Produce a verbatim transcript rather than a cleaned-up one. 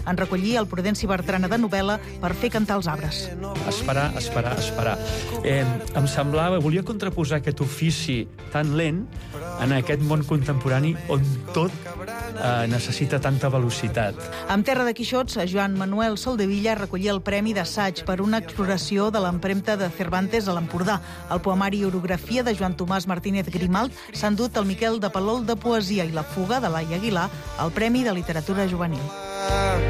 en recollir el Prudenci Bertrana de novel·la Per fer cantar els arbres. Esperar, esperar, esperar. Eh, em semblava, volia contraposar aquest ofici tan lent en aquest món contemporani on tot eh, necessita tanta velocitat. Amb Terra de Quixots, Joan Manuel Soldevilla recollia el Premi d'Assaig per una exploració de l'empremta de Cervantes a l'Empordà. El poemari i orografia de Joan Tomàs Martínez Grimalt s'ha endut el Miquel de Palol de Poesia i La fuga de Laia Aguilar, el Premi de Literatura Juvenil.